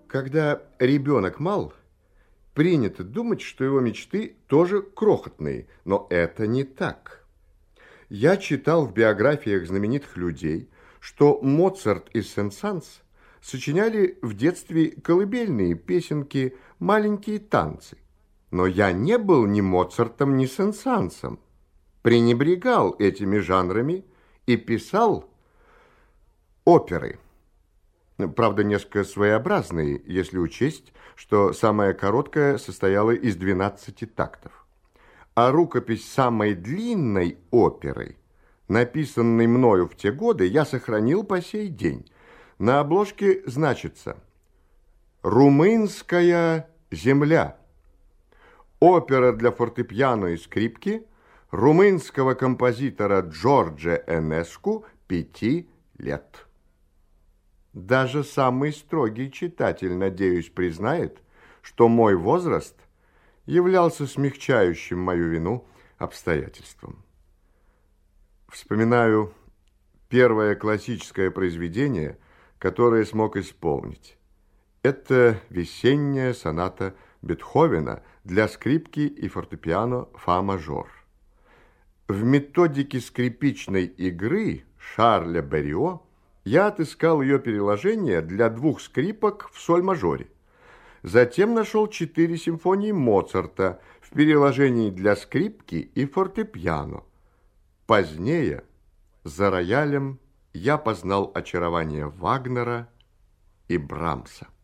Когда ребенок мал, принято думать, что его мечты тоже крохотные, но это не так. Я читал в биографиях знаменитых людей, что Моцарт и Сен-Санс сочиняли в детстве колыбельные песенки, маленькие танцы. Но я не был ни Моцартом, ни Сен-Сансом, пренебрегал этими жанрами и писал оперы. Правда, несколько своеобразные, если учесть, что самая короткая состояла из 12 тактов. А рукопись самой длинной оперы, написанной мною в те годы, я сохранил по сей день. На обложке значится «Румынская земля». Опера для фортепиано и скрипки румынского композитора Джорджа Энеску 5 лет. Даже самый строгий читатель, надеюсь, признает, что мой возраст являлся смягчающим мою вину обстоятельством. Вспоминаю первое классическое произведение, которое смог исполнить. Это весенняя соната Бетховена для скрипки и фортепиано фа-мажор. В методике скрипичной игры Шарля Беррио я отыскал ее переложение для 2 скрипок в соль-мажоре. Затем нашел 4 симфонии Моцарта в переложении для скрипки и фортепиано. Позднее, за роялем, я познал очарование Вагнера и Брамса.